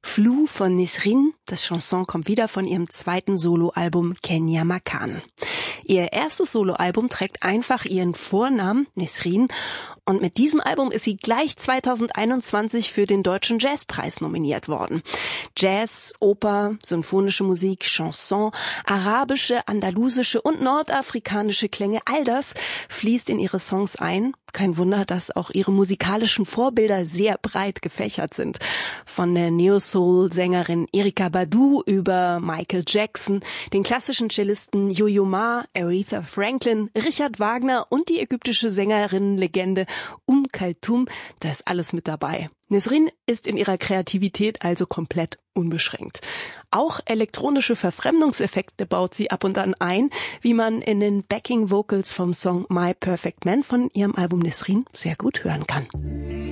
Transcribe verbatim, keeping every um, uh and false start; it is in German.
Flou von Nesrine. Das Chanson kommt wieder von ihrem zweiten Soloalbum Kenya Makan. Ihr erstes Soloalbum trägt einfach ihren Vornamen, Nesrine. Und mit diesem Album ist sie gleich zweitausendeinundzwanzig für den Deutschen Jazzpreis nominiert worden. Jazz, Oper, symphonische Musik, Chanson, arabische, andalusische und nordafrikanische Klänge, all das fließt in ihre Songs ein. Kein Wunder, dass auch ihre musikalischen Vorbilder sehr breit gefächert sind. Von der Neo-Soul-Sängerin Erykah Badu über Michael Jackson, den klassischen Cellisten Yo-Yo Ma, Aretha Franklin, Richard Wagner und die ägyptische Sängerinnenlegende Umm Kulthum, da ist alles mit dabei. Nesrine ist in ihrer Kreativität also komplett unbeschränkt. Auch elektronische Verfremdungseffekte baut sie ab und an ein, wie man in den Backing Vocals vom Song My Perfect Man von ihrem Album Nesrine sehr gut hören kann.